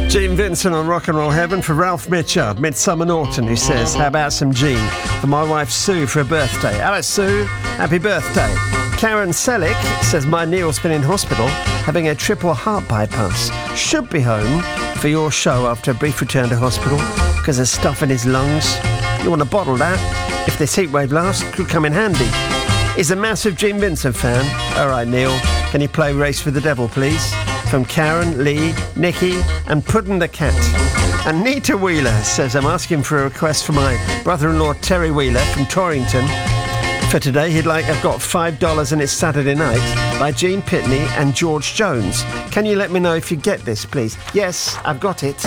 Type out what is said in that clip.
Gene Vincent on Rock and Roll Heaven for Ralph Mitchell, Midsummer Norton, who says, how about some Gene for my wife Sue for her birthday. Hello Sue, happy birthday. Karen Selick says, my Neil's been in hospital having a triple heart bypass. Should be home for your show after a brief return to hospital because of stuff in his lungs. You want to bottle that? If this heatwave lasts, could come in handy. He's a massive Gene Vincent fan. All right, Neil, can you play Race with the Devil, please? From Karen, Lee, Nikki and Puddin' the Cat. Anita Wheeler says, I'm asking for a request for my brother-in-law Terry Wheeler from Torrington. For today, I've got $5 and it's Saturday Night by Gene Pitney and George Jones. Can you let me know if you get this, please? Yes, I've got it.